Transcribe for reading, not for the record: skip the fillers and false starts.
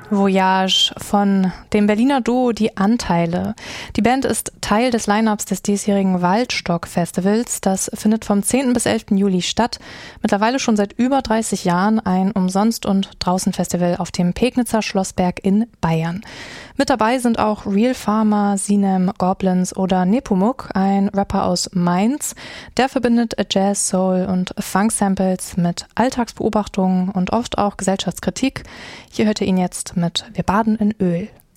Voyage von dem Berliner Duo Die Anteile. Die Band ist Teil des Line-Ups des diesjährigen Waldstock-Festivals. Das findet vom 10. bis 11. Juli statt. Mittlerweile schon seit über 30 Jahren ein Umsonst- und Draußen-Festival auf dem Pegnitzer Schlossberg in Bayern. Mit dabei sind auch Real Farmer, Sinem, Goblins oder Nepomuk, ein Rapper aus Mainz. Der verbindet Jazz, Soul und Funk-Samples mit Alltagsbeobachtungen und oft auch Gesellschaftskritik. Hier hört ihr ihn jetzt mit Wir baden in Öl.